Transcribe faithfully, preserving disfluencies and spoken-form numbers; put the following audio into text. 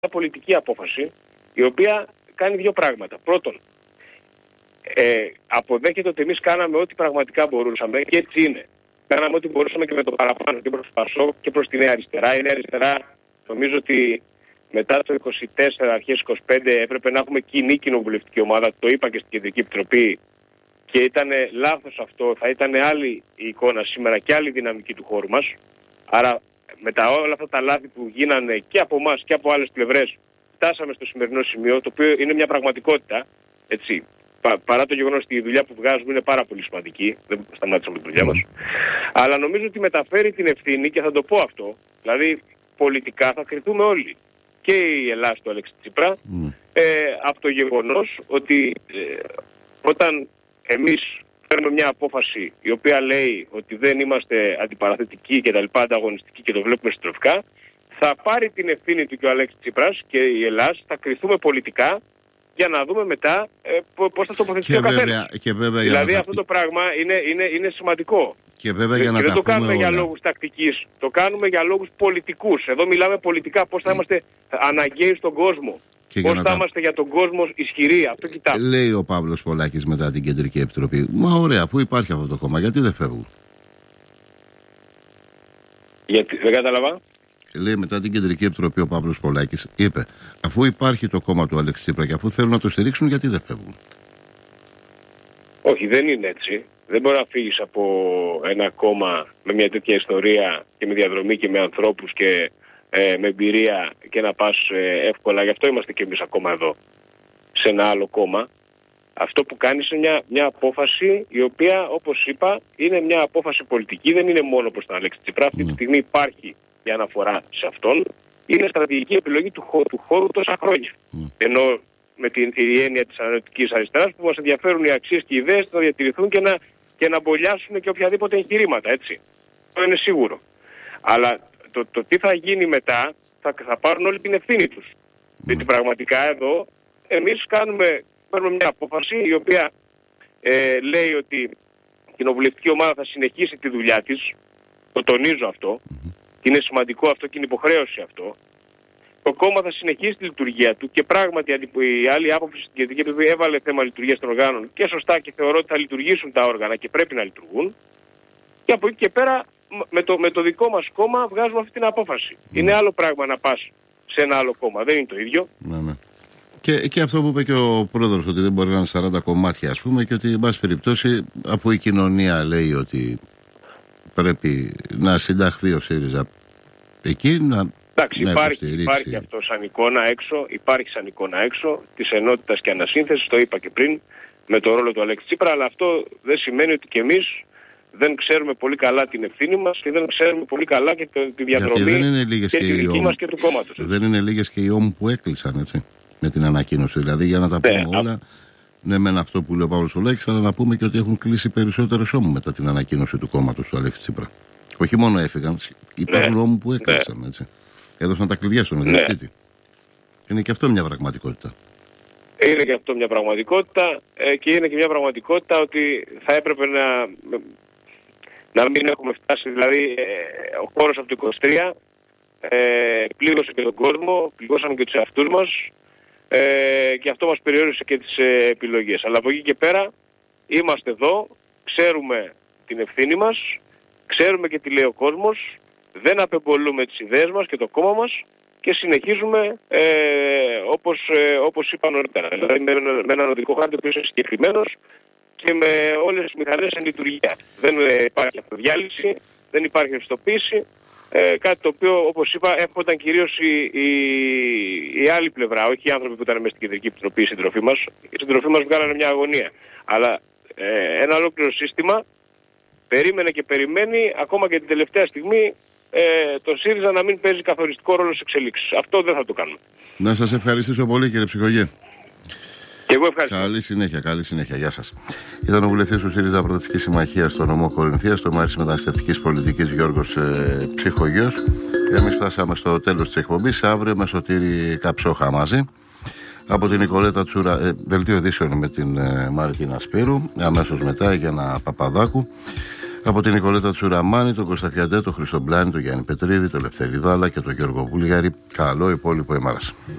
πολιτική απόφαση η οποία κάνει δύο πράγματα. Πρώτον, ε, αποδέχεται ότι εμείς κάναμε ό,τι πραγματικά μπορούσαμε και έτσι είναι. Κάναμε ό,τι μπορούσαμε και με το παραπάνω και προς το Πασόκ και προς τη Νέα Αριστερά. Η Νέα Αριστερά νομίζω ότι μετά το είκοσι τέσσερα, αρχές είκοσι πέντε έπρεπε να έχουμε κοινή κοινοβουλευτική ομάδα. Το είπα και στην Κεντρική Επιτροπή και ήταν λάθος αυτό. Θα ήταν άλλη η εικόνα σήμερα και άλλη η δυναμική του χώρου μας. Άρα με τα όλα αυτά τα λάθη που γίνανε και από εμάς και από άλλες πλευρές φτάσαμε στο σημερινό σημείο, το οποίο είναι μια πραγματικότητα, έτσι. Πα, παρά το γεγονός ότι η δουλειά που βγάζουμε είναι πάρα πολύ σημαντική, δεν σταμάτησαμε τη δουλειά μας. Αλλά νομίζω ότι μεταφέρει την ευθύνη και θα το πω αυτό, δηλαδή πολιτικά θα κριθούμε όλοι. Και η Ελλάδα του Αλέξη Τσίπρα, mm. ε, από το γεγονός ότι ε, όταν εμείς παίρνουμε μια απόφαση η οποία λέει ότι δεν είμαστε αντιπαραθετικοί και τα λοιπά, ανταγωνιστικοί και το βλέπουμε συντροφικά, θα πάρει την ευθύνη του και ο Αλέξης Τσίπρας και η Ελλάδα θα κριθούμε πολιτικά για να δούμε μετά ε, πώς θα τοποθετηθεί ο καθένας. Δηλαδή αυτό το πράγμα είναι, είναι, είναι σημαντικό. Και, βέβαια, για και να δεν τα το κάνουμε όλα. για λόγους τακτικής, το κάνουμε για λόγους πολιτικούς. Εδώ μιλάμε πολιτικά, πώς θα είμαστε αναγκαίοι στον κόσμο. Πώς θα τα... είμαστε για τον κόσμο ισχυροί. Αυτό κοιτάμε. Λέει ο Παύλος Πολάκης μετά την Κεντρική Επιτροπή. Μα ωραία, αφού υπάρχει αυτό το κόμμα, γιατί δεν φεύγουν? Γιατί, δεν κατάλαβα. Λέει μετά την Κεντρική Επιτροπή ο Παύλος Πολάκης, είπε, αφού υπάρχει το κόμμα του Αλέξη Τσίπρα και αφού θέλουν να το στηρίξουν, γιατί δεν φεύγουν? Όχι, δεν είναι έτσι. Δεν μπορεί να φύγεις από ένα κόμμα με μια τέτοια ιστορία και με διαδρομή και με ανθρώπους και ε, με εμπειρία και να πας ε, εύκολα. Γι' αυτό είμαστε και εμείς ακόμα εδώ, σε ένα άλλο κόμμα. Αυτό που κάνεις είναι μια, μια απόφαση η οποία, όπως είπα, είναι μια απόφαση πολιτική. Δεν είναι μόνο προς τον Αλέξη Τσίπρα. Αυτή τη στιγμή υπάρχει μια αναφορά σε αυτόν. Είναι στρατηγική επιλογή του χώρου, του χώρου τόσα χρόνια. Mm. Ενώ με την η έννοια της αναλυτικής αριστεράς που μας ενδιαφέρουν οι αξίες και οι ιδέες να διατηρηθούν και να, και να μπολιάσουν και οποιαδήποτε εγχειρήματα, έτσι. Αυτό είναι σίγουρο. Αλλά το, το τι θα γίνει μετά θα, θα πάρουν όλη την ευθύνη τους. Mm. Γιατί πραγματικά εδώ εμείς κάνουμε, παίρνουμε μια απόφαση η οποία ε, λέει ότι η κοινοβουλευτική ομάδα θα συνεχίσει τη δουλειά της. Το τονίζω αυτό. Mm-hmm. Είναι σημαντικό αυτό και είναι υποχρέωση αυτό. Το κόμμα θα συνεχίσει τη λειτουργία του και πράγματι η άλλη άποψη στην Κεντρική Επιτροπή έβαλε θέμα λειτουργίας των οργάνων και σωστά και θεωρώ ότι θα λειτουργήσουν τα όργανα και πρέπει να λειτουργούν. Και από εκεί και πέρα με το, με το δικό μας κόμμα βγάζουμε αυτή την απόφαση. Mm. Είναι άλλο πράγμα να πας σε ένα άλλο κόμμα, δεν είναι το ίδιο. Ναι, ναι. Και, και αυτό που είπε και ο πρόεδρος, ότι δεν μπορεί να είναι σαράντα κομμάτια, ας πούμε, και ότι εν πάση περιπτώσει αφού η κοινωνία λέει ότι πρέπει να συνταχθεί ο ΣΥΡΙΖΑ εκεί, να. Εντάξει, υπάρχει, υπάρχει αυτό σαν εικόνα έξω, υπάρχει σαν εικόνα έξω της ενότητας και ανασύνθεσης, το είπα και πριν, με το ρόλο του Αλέξη Τσίπρα, αλλά αυτό δεν σημαίνει ότι και εμείς δεν ξέρουμε πολύ καλά την ευθύνη μας και δεν ξέρουμε πολύ καλά και τη διαδρομή και, και τη δική μας και του κόμματος. Δεν είναι λίγες και οι ώμοι που έκλεισαν, έτσι, με την ανακοίνωση. Δηλαδή, για να τα πούμε ναι, όλα, α... ναι, με αυτό που λέει ο Παύλος Πολάκης, αλλά να πούμε και ότι έχουν κλείσει περισσότερες ώμοι μετά την ανακοίνωση του κόμματος του Αλέξη Τσίπρα. Όχι μόνο έφυγαν, υπάρχουν ναι, ώμοι που έκλεισαν, ναι. Έτσι. Έδωσαν τα κλειδιά στον ιδιοκτήτη. Ναι. Είναι και αυτό μια πραγματικότητα. Είναι και αυτό μια πραγματικότητα ε, και είναι και μια πραγματικότητα ότι θα έπρεπε να, να μην έχουμε φτάσει. Δηλαδή ε, ο χώρος από το είκοσι τρία ε, πλήγωσε και τον κόσμο, πληγώσαμε και τους εαυτούς μας ε, και αυτό μας περιόρισε και τις ε, επιλογές. Αλλά από εκεί και πέρα είμαστε εδώ, ξέρουμε την ευθύνη μας, ξέρουμε και τι λέει ο κόσμος. Δεν απεμπολούμε τις ιδέες μας και το κόμμα μας και συνεχίζουμε ε, όπως, ε, όπως είπα νωρίτερα. Δηλαδή με, με έναν οδικό χάρτη που είναι συγκεκριμένος και με όλες τις μηχανές εν λειτουργία. Δεν ε, υπάρχει αυτοδιάλυση, δεν υπάρχει ευστοποίηση. Ε, κάτι το οποίο, όπως είπα, έρχονταν κυρίως η, η, η άλλη πλευρά, όχι οι άνθρωποι που ήταν μέσα στην Κεντρική Επιτροπή, η συντροφή μας. Οι συντροφοί μας βγάλανε μια αγωνία. Αλλά ε, ένα ολόκληρο σύστημα περίμενε και περιμένει ακόμα και την τελευταία στιγμή ε, το ΣΥΡΙΖΑ να μην παίζει καθοριστικό ρόλο στις εξελίξεις. Αυτό δεν θα το κάνουμε. Να σας ευχαριστήσω πολύ, κύριε Ψυχογέ. Και εγώ ευχαριστώ. Καλή συνέχεια, καλή συνέχεια. Γεια σας. Ήταν ο βουλευτής του ΣΥΡΙΖΑ Προοδευτική Συμμαχία στο νομό Κορινθίας, στο Μάρης Μεταναστευτικής Πολιτικής, Γιώργος ε, Ψυχογιός. Εμείς φτάσαμε στο τέλος της εκπομπής. Αύριο με Σωτήρη Καψόχα μαζί. Από την Νικολέτα Τσούρα, ε, δελτίο ειδήσεων με την ε, Μαρτίνα Σπύρου. Αμέσως μετά για ένα Παπαδάκου. Από την Νικολέτα Τσουραμάνη, τον Κώστα Φιαντέ, τον Χρήστο Μπλάνη, τον Γιάννη Πετρίδη, τον Λευτέρη Δάλα και τον Γιώργο Βούλγαρη. Καλό υπόλοιπο ημάρας.